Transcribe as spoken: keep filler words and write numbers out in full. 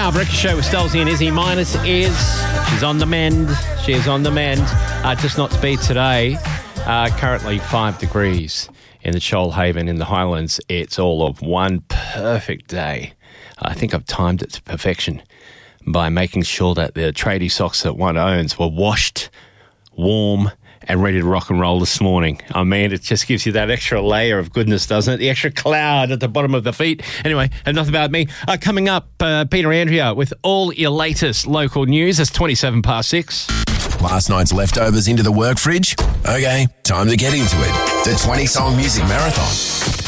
now. Breakfast Show with Stolzy and Izzy. Minus is, she's on the mend. She is on the mend. Uh, just not to be today. Uh, currently five degrees in the Shoalhaven in the Highlands. It's all of one perfect day. I think I've timed it to perfection by making sure that the tradie socks that one owns were washed, warm, and ready to rock and roll this morning. I mean, it just gives you that extra layer of goodness, doesn't it? The extra cloud at the bottom of the feet. Anyway, enough about me. Uh, coming up, uh, Peter Andrea with all your latest local news. It's twenty-seven past six. Last night's leftovers into the work fridge? Okay, time to get into it. The twenty-song music marathon.